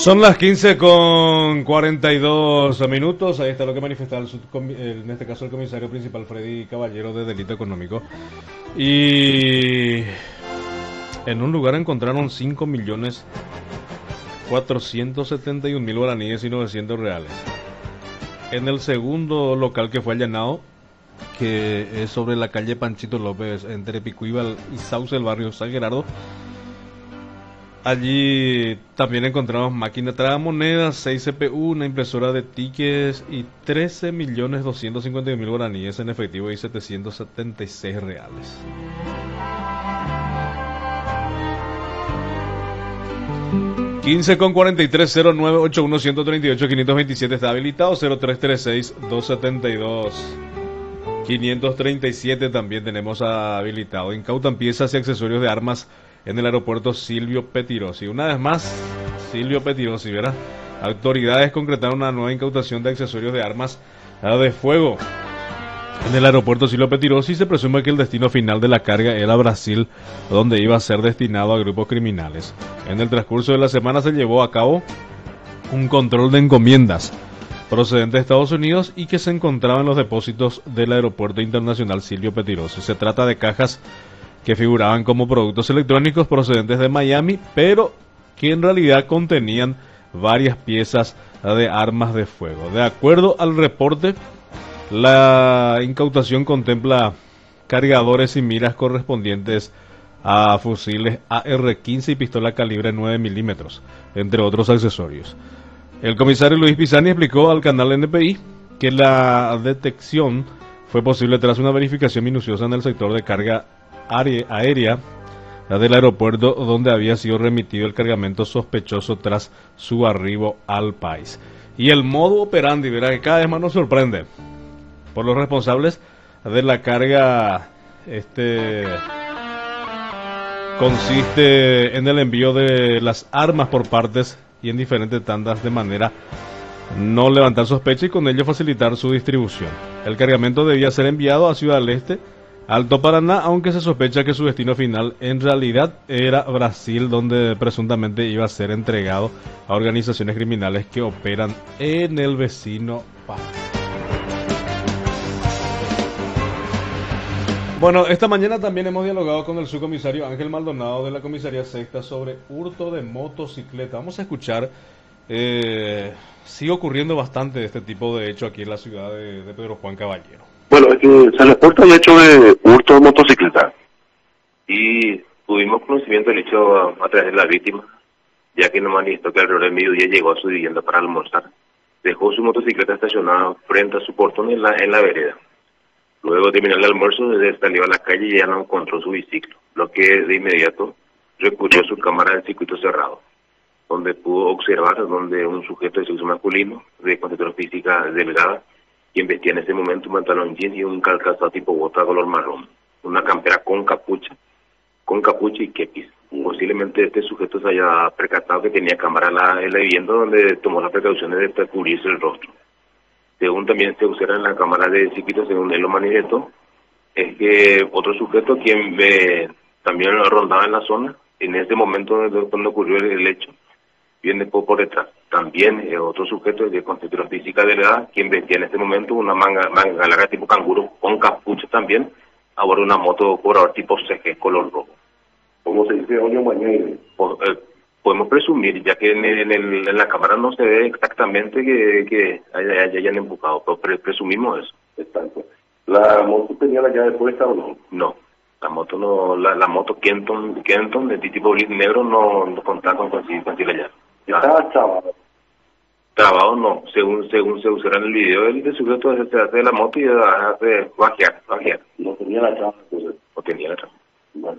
Son las 15:42 minutos. Ahí está lo que manifestaba en este caso el comisario principal Freddy Caballero de Delito Económico. Y en un lugar encontraron 5.471.000 guaraníes y 900 reales. En el segundo local que fue allanado, que es sobre la calle Panchito López, entre Picuíbal y Sauce, el barrio San Gerardo, allí también encontramos máquina tragamonedas, 6 CPU, una impresora de tickets y 13.251.000 guaraníes en efectivo y 776 reales. Quince con 43, 0981 138 527 está habilitado, 0336 272 537 también tenemos habilitado. Incautan piezas y accesorios de armas en el aeropuerto Silvio Pettirossi. Una vez más, Silvio Pettirossi, ¿verdad? Autoridades concretaron una nueva incautación de accesorios de armas de fuego en el aeropuerto Silvio Pettirossi. Se presume que el destino final de la carga era Brasil, donde iba a ser destinado a grupos criminales. En el transcurso de la semana se llevó a cabo un control de encomiendas procedentes de Estados Unidos y que se encontraban en los depósitos del aeropuerto internacional Silvio Pettirossi. Se trata de cajas que figuraban como productos electrónicos procedentes de Miami, pero que en realidad contenían varias piezas de armas de fuego. De acuerdo al reporte, la incautación contempla cargadores y miras correspondientes a fusiles AR-15 y pistola calibre 9 milímetros, entre otros accesorios. El comisario Luis Pisani explicó al canal NPI que la detección fue posible tras una verificación minuciosa en el sector de carga aérea del aeropuerto, donde había sido remitido el cargamento sospechoso tras su arribo al país. Y el modo operandi, verá que cada vez más nos sorprende por los responsables de la carga. Consiste en el envío de las armas por partes y en diferentes tandas de manera no levantar sospecha y con ello facilitar su distribución. El cargamento debía ser enviado a Ciudad del Este, Alto Paraná, aunque se sospecha que su destino final en realidad era Brasil, donde presuntamente iba a ser entregado a organizaciones criminales que operan en el vecino país. Bueno, esta mañana también hemos dialogado con el subcomisario Ángel Maldonado de la Comisaría Sexta sobre hurto de motocicleta. Vamos a escuchar, sigue ocurriendo bastante de este tipo de hecho aquí en la ciudad de Pedro Juan Caballero. Bueno, es que se reporta el hecho de hurto de motocicleta y tuvimos conocimiento del hecho a través de la víctima, ya que nos manifestó que alrededor del mediodía llegó a su vivienda para almorzar. Dejó su motocicleta estacionada frente a su portón en la vereda. Luego de terminar el almuerzo, salió a la calle y ya no encontró su biciclo, lo que de inmediato recurrió a su cámara de circuito cerrado, donde pudo observar donde un sujeto de sexo masculino, de constitución física delgada, quien vestía en ese momento un pantalón jeans y un calzado tipo bota color marrón, una campera con capucha y kepis. Posiblemente este sujeto se haya percatado que tenía cámara en la vivienda, donde tomó las precauciones de cubrirse el rostro. Según también se observa en la cámara de circuito, según él lo manifestó, es que otro sujeto quien también rondaba en la zona, en ese momento cuando ocurrió el hecho, viene por detrás. También otro sujeto de constitución física delgada, quien vestía en ese momento una manga larga tipo canguro con capucha también, a bordo de una moto cobrador tipo CG color rojo. ¿Cómo se dice, doña Mañana? Podemos presumir, ya que en la cámara no se ve exactamente que hayan empujado, pero presumimos eso. Exacto. ¿La moto tenía la llave puesta o no? No, la moto no, la moto Kenton de tipo gris negro no contaba con la llave. ¿Estaba trabado? Trabado no, según se observa en el video, el sujeto se hace de la moto y hace bajear. No tenía la llave, entonces. No tenía la llave. Bueno.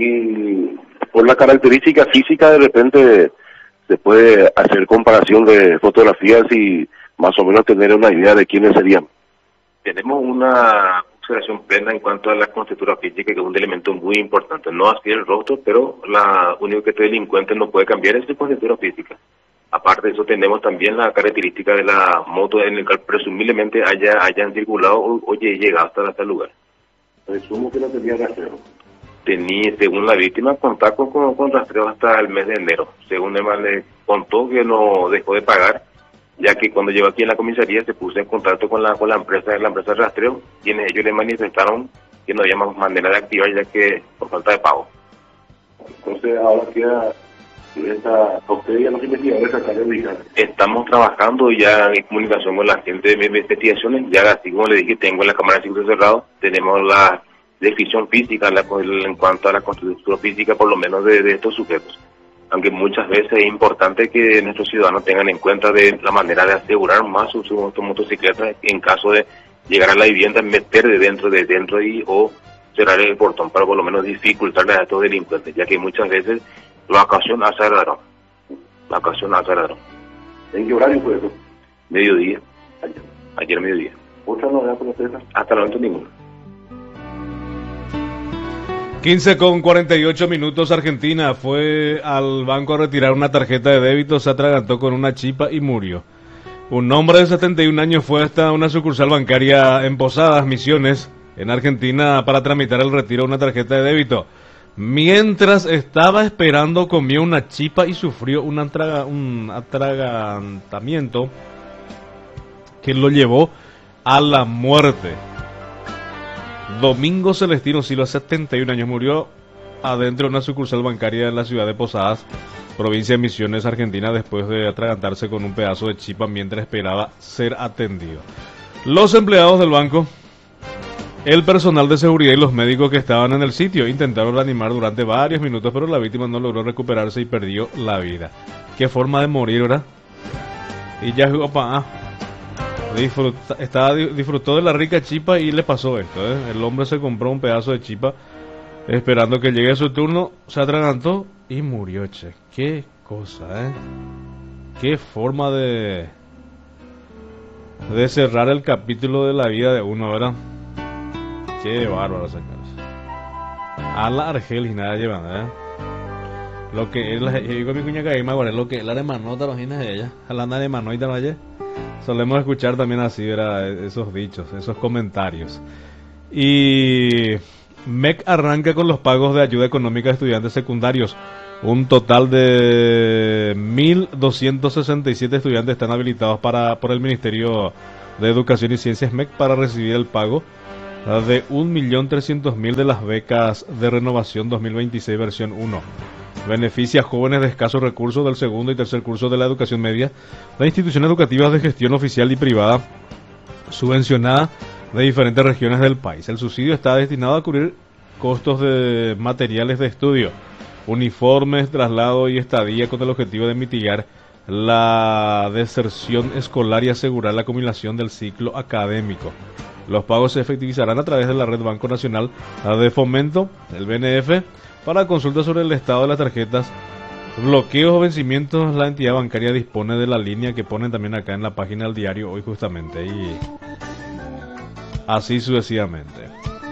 Y por la característica física de repente se puede hacer comparación de fotografías y más o menos tener una idea de quiénes serían. Tenemos una observación plena en cuanto a la constitución física, que es un elemento muy importante. No así el rostro, pero la único que este delincuente no puede cambiar es su constitución física. Aparte de eso, tenemos también la característica de la moto en el cual presumiblemente hayan circulado o llegado hasta el lugar. Presumo que no tenía rastreo. según la víctima, contacto con rastreo hasta el mes de enero. Según Emma le contó que no dejó de pagar, ya que cuando llegó aquí en la comisaría se puso en contacto con la empresa de rastreo, quienes ellos le manifestaron que no había más manera de activar, ya que por falta de pago. Entonces ahora queda a usted y a los investigadores sacar de ubicar. Estamos trabajando ya en comunicación con la gente de investigaciones, ya así como le dije, tengo en la cámara de circuito cerrado, tenemos la descripción física en cuanto a la constitución física, por lo menos de estos sujetos. Aunque muchas veces es importante que nuestros ciudadanos tengan en cuenta de la manera de asegurar más sus motocicletas en caso de llegar a la vivienda, meter de dentro y o cerrar el portón para por lo menos dificultarle a estos delincuentes, ya que muchas veces la ocasión hace al ladrón. ¿En qué horario fue eso? Mediodía. Ayer mediodía. ¿Otra novedad por ustedes? Hasta el momento ninguna. 15:48 Argentina fue al banco a retirar una tarjeta de débito, se atragantó con una chipa y murió. Un hombre de 71 años fue hasta una sucursal bancaria en Posadas, Misiones, en Argentina, para tramitar el retiro de una tarjeta de débito. Mientras estaba esperando, comió una chipa y sufrió un atragantamiento que lo llevó a la muerte. Domingo Celestino Silva, 71 años, murió adentro de una sucursal bancaria en la ciudad de Posadas, provincia de Misiones, Argentina, después de atragantarse con un pedazo de chipa mientras esperaba ser atendido. Los empleados del banco, el personal de seguridad y los médicos que estaban en el sitio intentaron reanimar durante varios minutos, pero la víctima no logró recuperarse y perdió la vida. Qué forma de morir, ¿verdad? Y ya disfrutó de la rica chipa y le pasó esto, ¿eh? El hombre se compró un pedazo de chipa esperando que llegue su turno, se atragantó y murió, che. Qué cosa, ¿eh? Qué forma de cerrar el capítulo de la vida de uno, ¿verdad? Qué bárbaro, señores. A la Argelina llevan, ¿eh? Lo que es, yo digo mi cuña que me lo que es la de manota, los gines de ella. A la de manoita, ¿no? Solemos escuchar también así, ¿verdad? Esos dichos, esos comentarios. Y MEC arranca con los pagos de ayuda económica a estudiantes secundarios. Un total de 1.267 estudiantes están habilitados por el Ministerio de Educación y Ciencias MEC para recibir el pago de 1.300.000 de las becas de renovación 2026 versión 1. Beneficia a jóvenes de escasos recursos del segundo y tercer curso de la educación media de instituciones educativas de gestión oficial y privada subvencionada de diferentes regiones del país. El subsidio está destinado a cubrir costos de materiales de estudio, uniformes, traslado y estadía, con el objetivo de mitigar la deserción escolar y asegurar la culminación del ciclo académico. Los pagos se efectivizarán a través de la Red Banco Nacional de Fomento, el BNF. Para consulta sobre el estado de las tarjetas, bloqueos o vencimientos, la entidad bancaria dispone de la línea que ponen también acá en la página del diario hoy justamente, y así sucesivamente.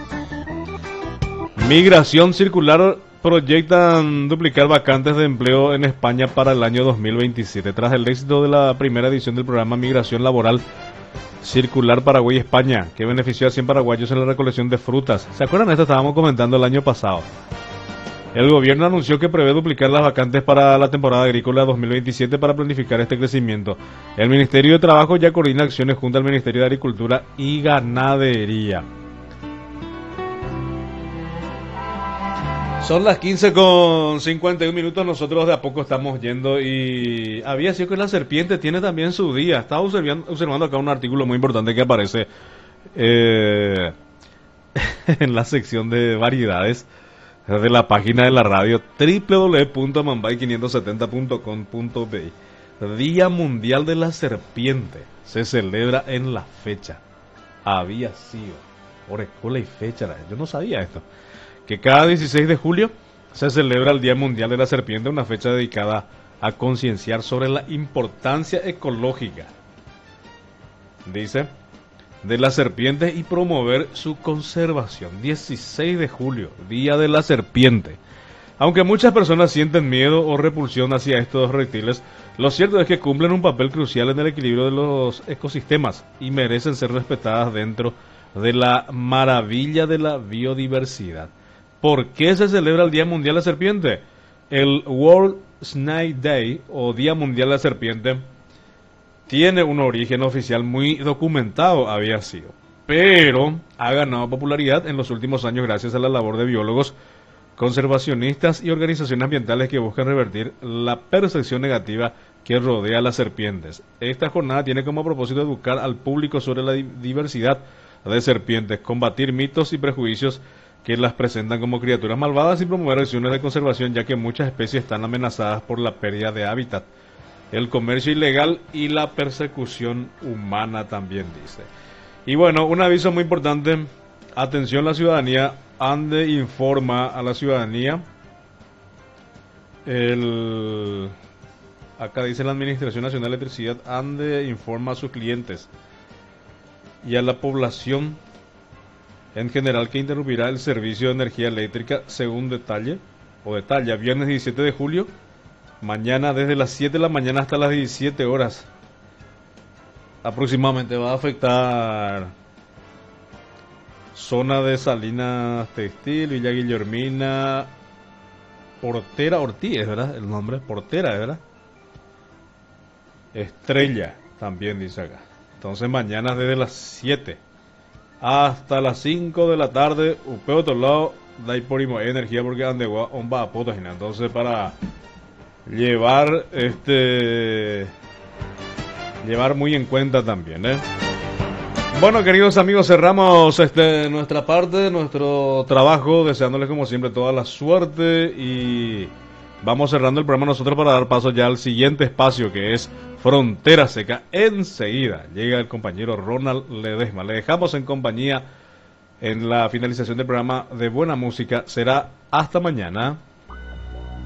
Migración circular, proyectan duplicar vacantes de empleo en España para el año 2027. Tras el éxito de la primera edición del programa Migración Laboral Circular Paraguay-España, que benefició a 100 paraguayos en la recolección de frutas. ¿Se acuerdan de esto? Estábamos comentando el año pasado. El gobierno anunció que prevé duplicar las vacantes para la temporada agrícola 2027 para planificar este crecimiento. El Ministerio de Trabajo ya coordina acciones junto al Ministerio de Agricultura y Ganadería. Son las 15:51. Nosotros de a poco estamos yendo y había sido que la serpiente tiene también su día. Estaba observando acá un artículo muy importante que aparece en la sección de variedades de la página de la radio www.mambay570.com.bi. Día Mundial de la Serpiente se celebra en la fecha. Había sido orecola y fecha. Yo no sabía esto. Que cada 16 de julio se celebra el Día Mundial de la Serpiente, una fecha dedicada a concienciar sobre la importancia ecológica, dice, de las serpientes y promover su conservación. 16 de julio, Día de la Serpiente. Aunque muchas personas sienten miedo o repulsión hacia estos reptiles, lo cierto es que cumplen un papel crucial en el equilibrio de los ecosistemas y merecen ser respetadas dentro de la maravilla de la biodiversidad. ¿Por qué se celebra el Día Mundial de la Serpiente? El World Snake Day, o Día Mundial de la Serpiente, tiene un origen oficial muy documentado, había sido, pero ha ganado popularidad en los últimos años gracias a la labor de biólogos, conservacionistas y organizaciones ambientales que buscan revertir la percepción negativa que rodea a las serpientes. Esta jornada tiene como propósito educar al público sobre la diversidad de serpientes, combatir mitos y prejuicios que las presentan como criaturas malvadas y promover acciones de conservación, ya que muchas especies están amenazadas por la pérdida de hábitat, el comercio ilegal y la persecución humana, también dice. Y bueno, un aviso muy importante: atención la ciudadanía, ANDE informa a la ciudadanía, acá dice la Administración Nacional de Electricidad, ANDE informa a sus clientes y a la población en general que interrumpirá el servicio de energía eléctrica según detalla viernes 17 de julio, mañana desde las 7 de la mañana hasta las 17 horas. Aproximadamente va a afectar zona de Salinas Textil, Villa Guillermina, Portera, Ortiz, ¿verdad? El nombre, Portera, ¿verdad? Estrella, también dice acá. Entonces mañana desde las 7 hasta las 5 de la tarde, upeo otro lado, da por energía porque ande un va a potagina. Entonces para llevar llevar muy en cuenta también, ¿eh? Bueno, queridos amigos, cerramos nuestra parte, nuestro trabajo, deseándoles como siempre toda la suerte, y vamos cerrando el programa nosotros para dar paso ya al siguiente espacio, que es Frontera Seca. Enseguida llega el compañero Ronald Ledesma. Le dejamos en compañía en la finalización del programa de buena música. Será hasta mañana.